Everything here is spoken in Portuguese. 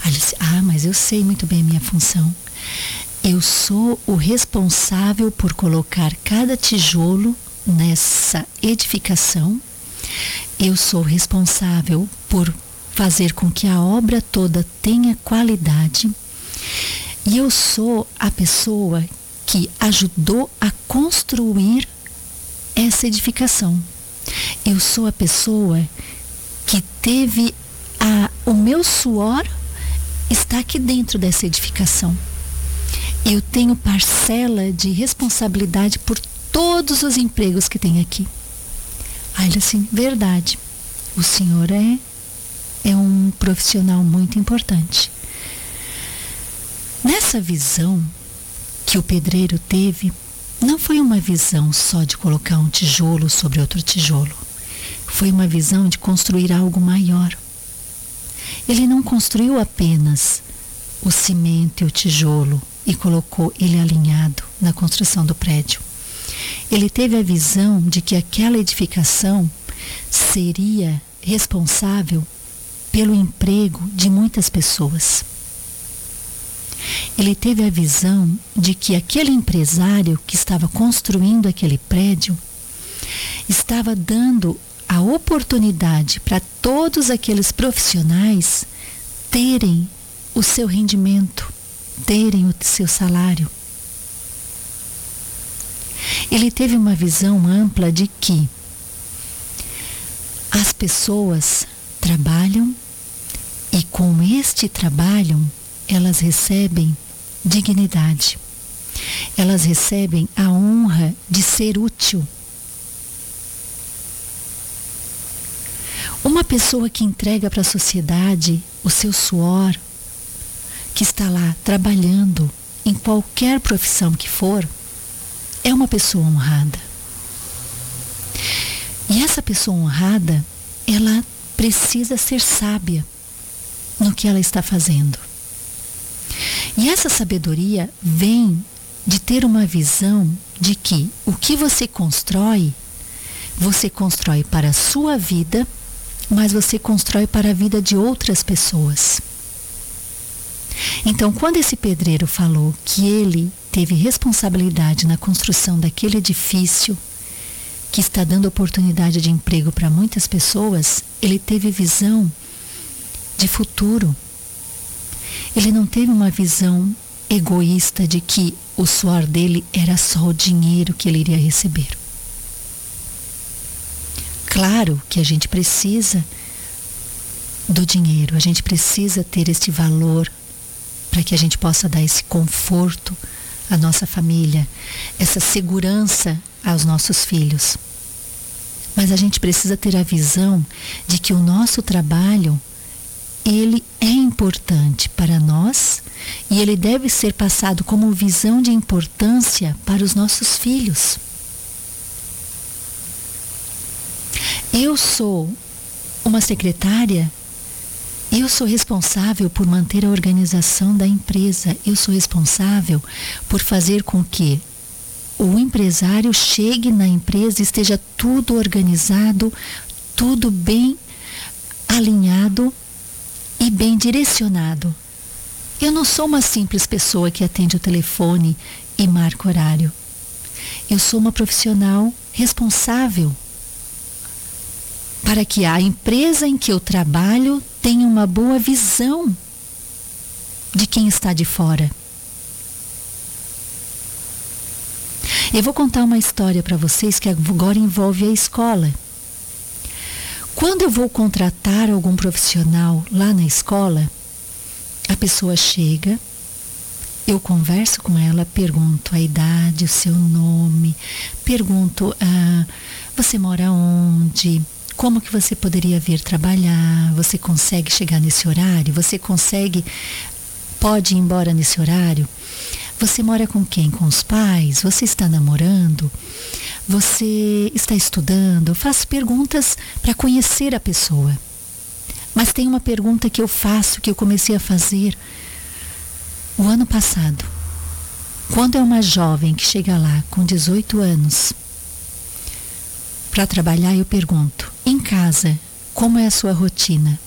Aí ele disse, mas eu sei muito bem a minha função. Eu sou o responsável por colocar cada tijolo nessa edificação. Eu sou responsável por fazer com que a obra toda tenha qualidade. E eu sou a pessoa que ajudou a construir essa edificação. Eu sou a pessoa que teve o meu suor está aqui dentro dessa edificação. Eu tenho parcela de responsabilidade por todos os empregos que tem aqui. Aí ele assim, verdade, o senhor é um profissional muito importante. Nessa visão que o pedreiro teve, não foi uma visão só de colocar um tijolo sobre outro tijolo. Foi uma visão de construir algo maior. Ele não construiu apenas o cimento e o tijolo e colocou ele alinhado na construção do prédio. Ele teve a visão de que aquela edificação seria responsável pelo emprego de muitas pessoas. Ele teve a visão de que aquele empresário que estava construindo aquele prédio estava dando a oportunidade para todos aqueles profissionais terem o seu rendimento, terem o seu salário. Ele teve uma visão ampla de que as pessoas trabalham e com este trabalho elas recebem dignidade. Elas recebem a honra de ser útil. Uma pessoa que entrega para a sociedade o seu suor, que está lá trabalhando em qualquer profissão que for, é uma pessoa honrada. E essa pessoa honrada, ela precisa ser sábia no que ela está fazendo. E essa sabedoria vem de ter uma visão de que o que você constrói para a sua vida, mas você constrói para a vida de outras pessoas. Então, quando esse pedreiro falou que ele teve responsabilidade na construção daquele edifício que está dando oportunidade de emprego para muitas pessoas, ele teve visão de futuro. Ele não teve uma visão egoísta de que o suor dele era só o dinheiro que ele iria receber. Claro que a gente precisa do dinheiro, a gente precisa ter este valor para que a gente possa dar esse conforto à nossa família, essa segurança aos nossos filhos. Mas a gente precisa ter a visão de que o nosso trabalho, ele é importante para nós e ele deve ser passado como visão de importância para os nossos filhos. Eu sou uma secretária, eu sou responsável por manter a organização da empresa, eu sou responsável por fazer com que o empresário chegue na empresa e esteja tudo organizado, tudo bem alinhado e bem direcionado. Eu não sou uma simples pessoa que atende o telefone e marca horário. Eu sou uma profissional responsável para que a empresa em que eu trabalho tenha uma boa visão de quem está de fora. Eu vou contar uma história para vocês que agora envolve a escola. Quando eu vou contratar algum profissional lá na escola, a pessoa chega, eu converso com ela, pergunto a idade, o seu nome, pergunto, você mora onde? Como que você poderia vir trabalhar? Você consegue chegar nesse horário? Você pode ir embora nesse horário? Você mora com quem? Com os pais? Você está namorando? Você está estudando? Eu faço perguntas para conhecer a pessoa. Mas tem uma pergunta que eu faço, que eu comecei a fazer o ano passado. Quando é uma jovem que chega lá com 18 anos para trabalhar, eu pergunto, em casa, como é a sua rotina?